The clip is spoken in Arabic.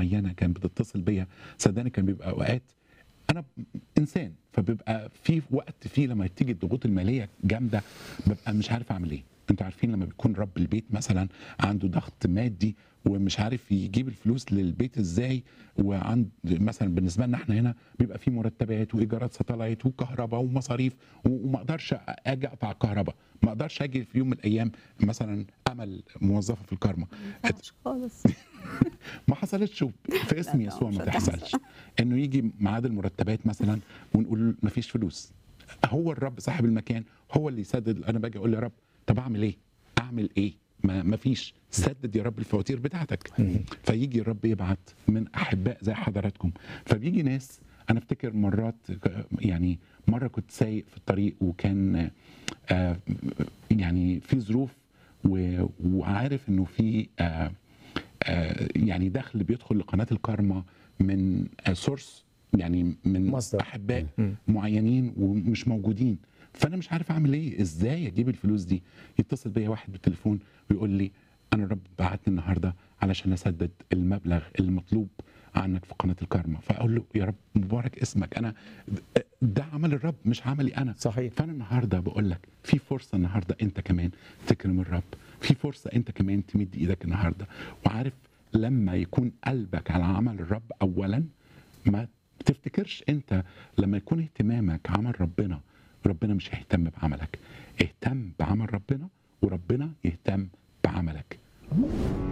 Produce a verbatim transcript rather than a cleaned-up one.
معينه كانت بتتصل بيا، صدقني كان بيبقى اوقات انا انسان، فبيبقى في وقت فيه لما تيجي الضغوط الماليه جامده ببقى مش عارف اعمل ايه. انتوا عارفين لما بيكون رب البيت مثلا عنده ضغط مادي ومش عارف يجيب الفلوس للبيت ازاي، وعند مثلا بالنسبه لنا احنا هنا بيبقى في مرتبات وايجارات ساتلايت وكهرباء ومصاريف، وما اقدرش اجي اقطع الكهرباء، ما اقدرش اجي في يوم من الايام مثلا امل موظفه في الكارما. ما ينفعش خالص. ما حصلتش في اسم لا، يسوع، مش ما هتحصل. تحصلش انه يجي ميعاد المرتبات مثلا ونقول ما فيش فلوس. هو الرب صاحب المكان هو اللي يسدد. انا باجي اقول يا رب طب اعمل ايه؟ اعمل ايه؟ ما ما فيش، سدد يا رب الفواتير بتاعتك. فيجي الرب يبعت من احباء زي حضراتكم، فبيجي ناس. انا افتكر مرات يعني مره كنت سايق في الطريق وكان آه يعني في ظروف و- وعارف انه في آه آه، يعني دخل بيدخل لقناه الكارما من سورس، يعني من مصدر. احباء معينين ومش موجودين. فانا مش عارف اعمل ايه، ازاي اجيب الفلوس دي. يتصل بيا واحد بالتليفون ويقول لي انا الرب بعتني النهارده علشان اسدد المبلغ المطلوب عنك في قناه الكارما. فاقول له يا رب مبارك اسمك، انا ده عمل الرب مش عملي انا. صحيح. فانا النهارده بقول لك في فرصه النهارده انت كمان تكرم الرب، في فرصه انت كمان تمد ايدك النهارده. وعارف لما يكون قلبك على عمل الرب اولا، ما تفتكرش انت لما يكون اهتمامك عمل ربنا، ربنا مش هيهتم بعملك. اهتم بعمل ربنا وربنا يهتم بعملك.